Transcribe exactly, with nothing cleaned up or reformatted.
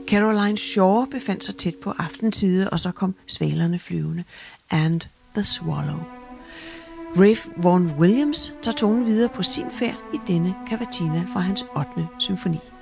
Caroline Shaw befandt sig tæt på aftentide, og så kom svalerne flyvende. And the Swallow. Ralph Vaughan Williams tager tonen videre på sin færd i denne cavatina fra hans ottende symfoni.